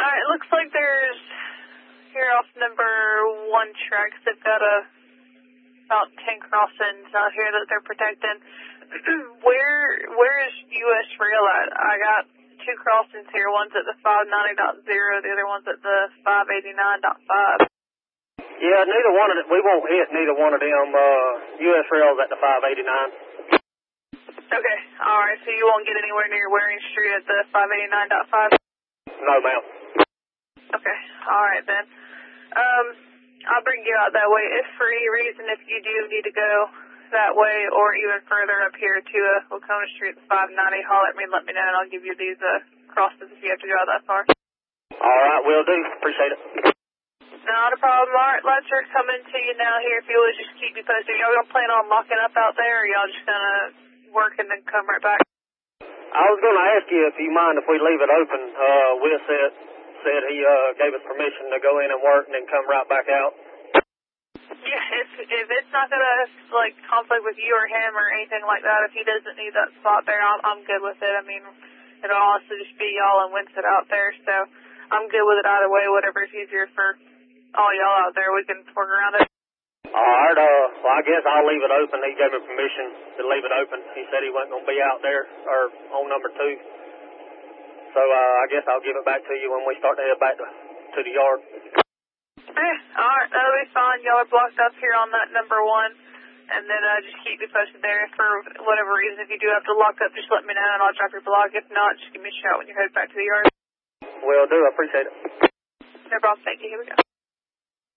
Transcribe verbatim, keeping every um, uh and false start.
Alright, it looks like there's, here off number one tracks, they've got a, about ten crossings out here that they're protecting. where, where is U S Rail at? I got two crossings here. One's at the five ninety point zero, the other one's at the five eighty-nine point five. Yeah, neither one of them, we won't hit neither one of them. Uh, U S Rail's at the five eighty-nine. Okay, alright, so you won't get anywhere near Waring Street at the five eighty-nine point five? No, ma'am. Okay, alright then. Um, I'll bring you out that way. If for any reason, if you do need to go that way or even further up here to uh, Wacona Street, five ninety, holler at me and let me know, and I'll give you these uh, crosses if you have to go out that far. All right, will do. Appreciate it. Not a problem. All right, let's are coming to you now here. If you would just keep me posted. Y'all gonna plan on locking up out there, or y'all just gonna work and then come right back? I was going to ask you if you mind if we leave it open. Uh, Will said, said he uh, gave us permission to go in and work and then come right back out. Yeah, if, if it's not going to, like, conflict with you or him or anything like that, if he doesn't need that spot there, I'm, I'm good with it. I mean, it'll honestly just be y'all and Winston out there, so I'm good with it either way. Whatever's easier for all y'all out there, we can work around it. All right, uh, well, I guess I'll leave it open. He gave me permission to leave it open. He said he wasn't going to be out there, or on number two. So uh, I guess I'll give it back to you when we start to head back to, to the yard. Eh, all right, that'll be fine. Y'all are blocked up here on that number one, and then uh, just keep me posted there. For whatever reason, if you do have to lock up, just let me know, and I'll drop your block. If not, just give me a shout when you head back to the yard. Will do. I appreciate it. No problem. Thank you. Here we go.